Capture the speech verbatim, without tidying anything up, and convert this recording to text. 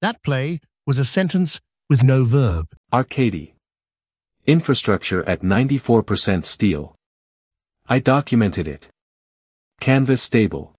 That play was a sentence with no verb. Arcady. Infrastructure at ninety-four percent steel. I documented it. Canvas stable.